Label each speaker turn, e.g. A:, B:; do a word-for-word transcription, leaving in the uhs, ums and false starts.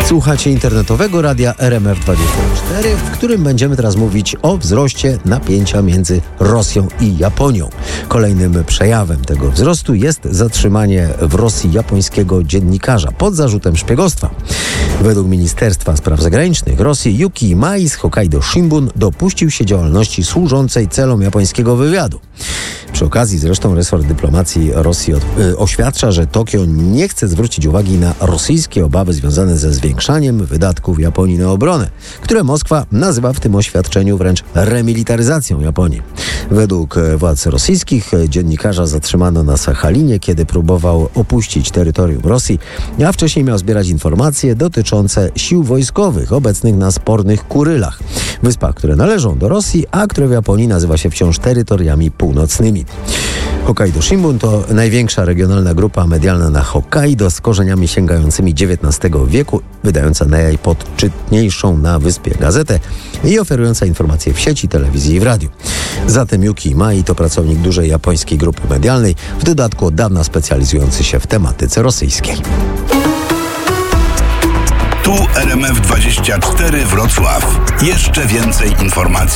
A: Słuchacie internetowego radia R M F dwadzieścia cztery, w którym będziemy teraz mówić o wzroście napięcia między Rosją i Japonią. Kolejnym przejawem tego wzrostu jest zatrzymanie w Rosji japońskiego dziennikarza pod zarzutem szpiegostwa. Według Ministerstwa Spraw Zagranicznych Rosji Yuki Imai z Hokkaido Shimbun dopuścił się działalności służącej celom japońskiego wywiadu. Przy okazji zresztą resort dyplomacji Rosji od, y, oświadcza, że Tokio nie chce zwrócić uwagi na rosyjskie obawy związane ze zwiększaniem wydatków Japonii na obronę, które Moskwa nazywa w tym oświadczeniu wręcz remilitaryzacją Japonii. Według władz rosyjskich dziennikarza zatrzymano na Sachalinie, kiedy próbował opuścić terytorium Rosji, a wcześniej miał zbierać informacje dotyczące sił wojskowych obecnych na spornych Kurylach, wyspach, które należą do Rosji, a które w Japonii nazywa się wciąż terytoriami północnymi. Hokkaido Shimbun to największa regionalna grupa medialna na Hokkaido z korzeniami sięgającymi dziewiętnastego wieku, wydająca najpoczytniejszą na wyspie gazetę i oferująca informacje w sieci, telewizji i w radiu. Zatem Yuki Imai to pracownik dużej japońskiej grupy medialnej, w dodatku od dawna specjalizujący się w tematyce rosyjskiej.
B: Tu R M F dwadzieścia cztery Wrocław. Jeszcze więcej informacji.